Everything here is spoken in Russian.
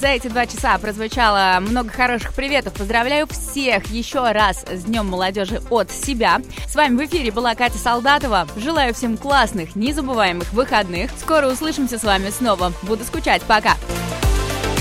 За эти 2 часа прозвучало много хороших приветов. Поздравляю всех еще раз с Днем молодежи от себя. С вами в эфире была Катя Солдатова. Желаю всем классных, незабываемых выходных. Скоро услышимся с вами снова. Буду скучать. Пока.